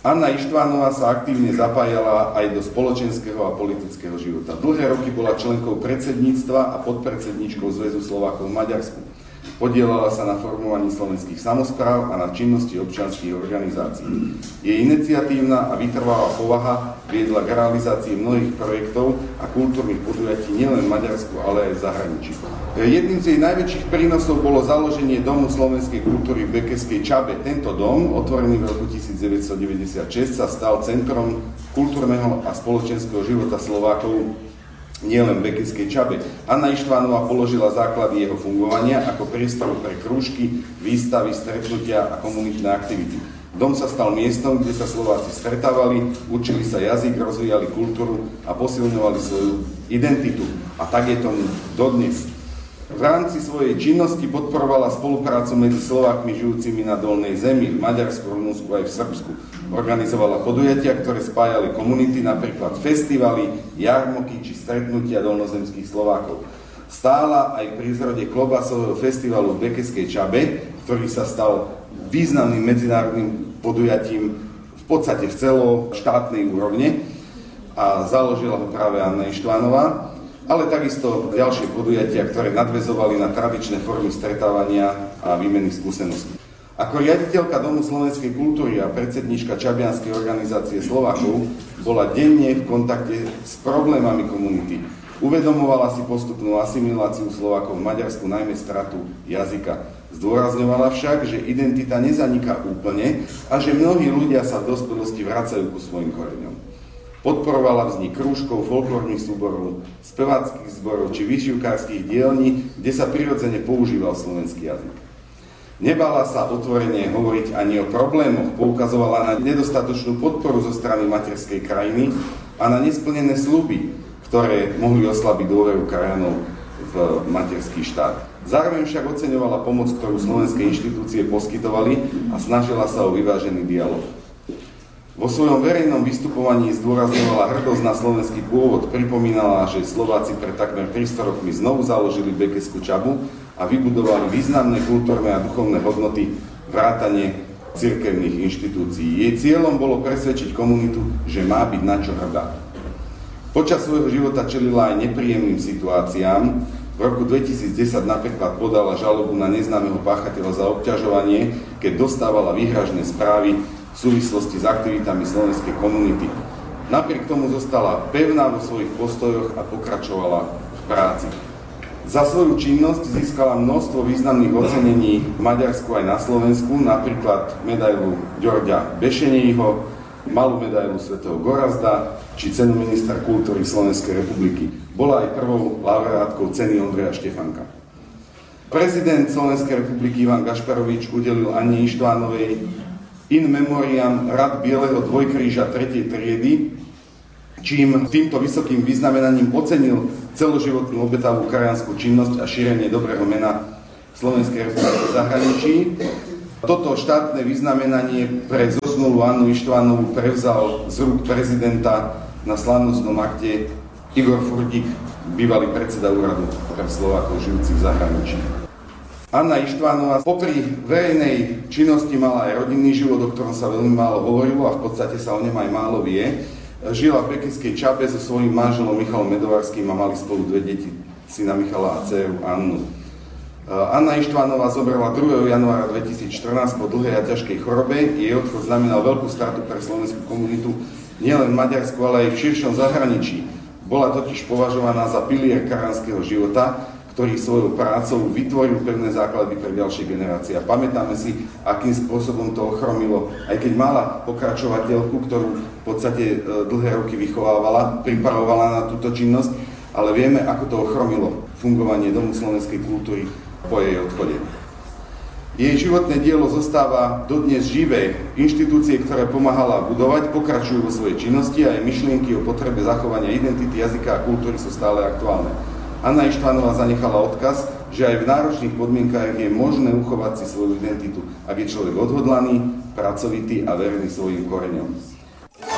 Anna Ištvanová sa aktívne zapájala aj do spoločenského a politického života. Dlhé roky bola členkou predsedníctva a podpredsedníčkou Zväzu Slovákov v Maďarsku. Podielala sa na formovaní slovenských samospráv a na činnosti občianskych organizácií. Jej iniciatívna a vytrvalá povaha viedla k realizácii mnohých projektov a kultúrnych podujatí nielen v Maďarsku, ale aj v zahraničí. Jedným z jej najväčších prínosov bolo založenie Domu slovenskej kultúry v Bekeskej Čabe. Tento dom, otvorený v roku 1996, sa stal centrom kultúrneho a spoločenského života Slovákov nielen v Bekeskej Čabe. Anna Ištvanová položila základy jeho fungovania ako priestoru pre krúžky, výstavy, stretnutia a komunitné aktivity. Dom sa stal miestom, kde sa Slováci stretávali, učili sa jazyk, rozvíjali kultúru a posilňovali svoju identitu. A tak je tomu dodnes. V rámci svojej činnosti podporovala spoluprácu medzi Slovákmi žijúcimi na Dolnej zemi, v Maďarsku, Rumunsku aj v Srbsku. Organizovala podujatia, ktoré spájali komunity, napríklad festivaly, jarmoky či stretnutia dolnozemských Slovákov. Stála aj pri zrode klobásového festivalu v Bekeskej Čabe, ktorý sa stal významným medzinárodným podujatím v podstate v celoštátnej úrovne a založila ho práve Anna Ištvanová. Ale takisto ďalšie podujatia, ktoré nadväzovali na tradičné formy stretávania a výmeny skúseností. Ako riaditeľka Domu slovenskej kultúry a predsedníčka Čabianskej organizácie Slovákov bola denne v kontakte s problémami komunity. Uvedomovala si postupnú asimiláciu Slovákov v Maďarsku, najmä stratu jazyka. Zdôrazňovala však, že identita nezaniká úplne a že mnohí ľudia sa v dospelosti vracajú ku svojim koreňom. Podporovala vznik krúžkov, folklórnych súborov, speváckych zborov či výšivkárskych dielní, kde sa prirodzene používal slovenský jazyk. Nebala sa otvorene hovoriť ani o problémoch, poukazovala na nedostatočnú podporu zo strany materskej krajiny a na nesplnené sľuby, ktoré mohli oslabiť dôveru krajanov v materský štát. Zároveň však oceňovala pomoc, ktorú slovenské inštitúcie poskytovali a snažila sa o vyvážený dialog. Vo svojom verejnom vystupovaní zdôrazňovala hrdosť na slovenský pôvod, pripomínala, že Slováci pred takmer 300 rokmi znovu založili Bekeskú Čabu a vybudovali významné kultúrne a duchovné hodnoty vrátane cirkevných inštitúcií. Jej cieľom bolo presvedčiť komunitu, že má byť na čo hrdá. Počas svojho života čelila aj nepríjemným situáciám. V roku 2010 napríklad podala žalobu na neznámeho páchateľa za obťažovanie, keď dostávala výhražné správy v súvislosti s aktivitami slovenskej komunity. Napriek tomu zostala pevná vo svojich postojoch a pokračovala v práci. Za svoju činnosť získala množstvo významných ocenení v Maďarsku aj na Slovensku, napríklad medailu Ďorďa Bešenyho, malú medailu svätého Gorazda či cenu ministra kultúry Slovenskej republiky. Bola aj prvou laureátkou ceny Ondreja Štefanka. Prezident Slovenskej republiky Ivan Gašparovič udelil Anne Ištvanovej in memoriam Rad Bieleho dvojkríža 3. triedy, čím týmto vysokým vyznamenaním ocenil celoživotnú obetavú krajanskú činnosť a šírenie dobrého mena Slovenskej republiky v zahraničí. Toto štátne vyznamenanie pre zosnulú Annu Ištvanovú prevzal z rúk prezidenta na slávnostnom akte Igor Furdík, bývalý predseda úradu pre Slovákov žijúcich v zahraničí. Anna Ištvanová popri verejnej činnosti mala aj rodinný život, o ktorom sa veľmi málo hovorilo a v podstate sa o ňom aj málo vie. Žila v Bekeskej Čabe so svojím manželom Michalom Medovarským a mali spolu dve deti, syna Michala a dcéru Annu. Anna Ištvanová zomrela 2. januára 2014 po dlhej a ťažkej chorobe. Jej odchod znamenal veľkú stratu pre slovenskú komunitu nielen v Maďarsku, ale aj v širšom zahraničí. Bola totiž považovaná za pilier karanského života, ktorý svojou prácou vytvoril pevné základy pre ďalšie generácie. A pamätáme si, akým spôsobom to ochromilo, aj keď mala pokračovateľku, ktorú v podstate dlhé roky vychovávala, pripravovala na túto činnosť, ale vieme, ako to ochromilo fungovanie Domu slovenskej kultúry po jej odchode. Jej životné dielo zostáva dodnes živé. Inštitúcie, ktoré pomáhala budovať, pokračujú vo svojej činnosti a jej myšlienky o potrebe zachovania identity, jazyka a kultúry sú stále aktuálne. Anna Ištvanová zanechala odkaz, že aj v náročných podmienkach je možné uchovať si svoju identitu, ak je človek odhodlaný, pracovitý a verný svojim koreňom.